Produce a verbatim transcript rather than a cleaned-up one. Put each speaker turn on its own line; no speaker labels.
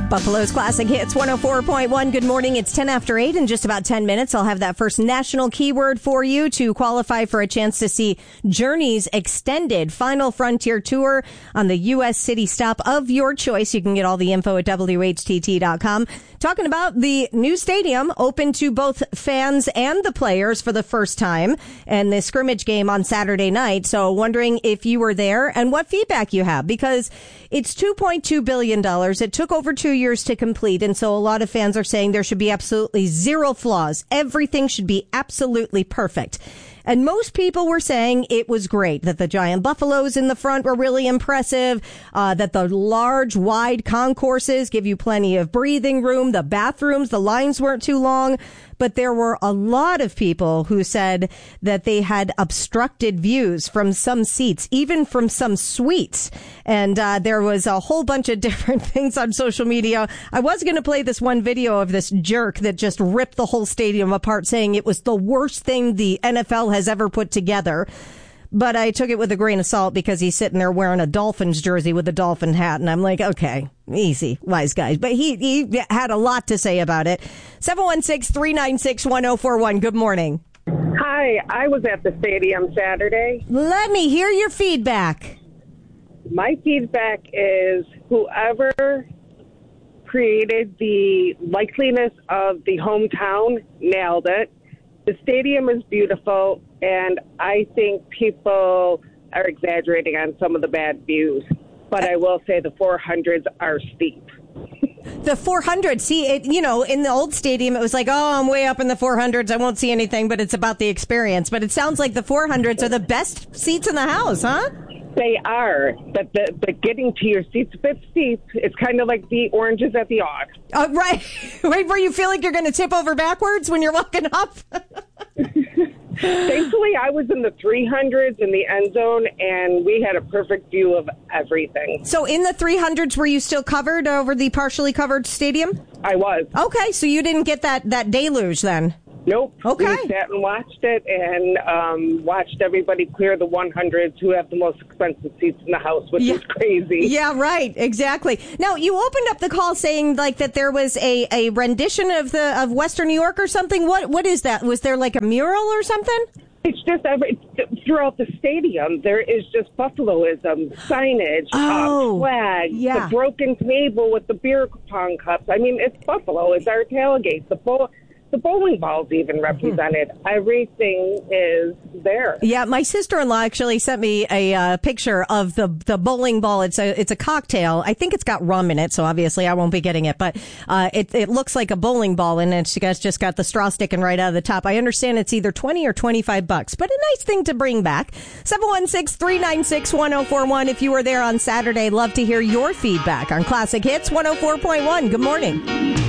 Buffalo's Classic Hits one oh four point one. Good morning. It's ten after eight. In just about ten minutes, I'll have that first national keyword for you to qualify for a chance to see Journey's extended Final Frontier tour on the U S city stop of your choice. You can get all the info at W H T T dot com. Talking about the new stadium open to both fans and the players for the first time, and the scrimmage game on Saturday night. So wondering if you were there and what feedback you have, because it's two point two billion dollars. It took over two years to complete, and so a lot of fans are saying there should be absolutely zero flaws. Everything should be absolutely perfect. And most people were saying it was great, that the giant buffaloes in the front were really impressive, uh, that the large, wide concourses give you plenty of breathing room, the bathrooms, the lines weren't too long. But there were a lot of people who said that they had obstructed views from some seats, even from some suites. And uh, there was a whole bunch of different things on social media. I was going to play this one video of this jerk that just ripped the whole stadium apart, saying it was the worst thing the N F L has ever put together. But I took it with a grain of salt because he's sitting there wearing a Dolphins jersey with a dolphin hat. And I'm like, okay, easy, wise guys. But he, he had a lot to say about it. seven one six, three nine six, one oh four one. Good morning.
Hi, I was at the stadium Saturday.
Let me hear your feedback.
My feedback is whoever created the likeliness of the hometown nailed it. The stadium is beautiful, and I think people are exaggerating on some of the bad views. But I will say the four hundreds are steep.
The four hundred, see, it, you know, in the old stadium, it was like, oh, I'm way up in the four hundreds. I won't see anything, but it's about the experience. But it sounds like the four hundreds are the best seats in the house, huh?
They are, but the, the getting to your seat's a bit steep. It's kind of like the oranges at the Aud.
Uh, right. Right where you feel like you're going to tip over backwards when you're walking up.
Thankfully, I was in the three hundreds in the end zone, and we had a perfect view of everything.
So in the three hundreds, were you still covered over the partially covered stadium?
I was.
Okay, so you didn't get that, that deluge then?
Nope.
Okay.
We sat and watched it and um, watched everybody clear the one hundreds who have the most expensive seats in the house, which
yeah.
is crazy.
Yeah, right. Exactly. Now, you opened up the call saying like that there was a, a rendition of the of Western New York or something. What What is that? Was there like a mural or something?
It's just every, throughout the stadium, there is just Buffaloism, signage,
oh,
uh, flags,
yeah.
the broken table with the beer pong cups. I mean, it's Buffalo. It's our tailgate. The bowl. The bowling ball's even represented. Mm-hmm. Everything is there.
Yeah, my sister-in-law actually sent me a uh, picture of the the bowling ball. It's a it's a cocktail. I think it's got rum in it, so obviously I won't be getting it. But uh, it it looks like a bowling ball, and it's just got the straw sticking right out of the top. I understand it's either twenty or twenty-five bucks, but a nice thing to bring back. seven one six, three nine six, one oh four one. If you were there on Saturday, love to hear your feedback on Classic Hits one oh four point one. Good morning.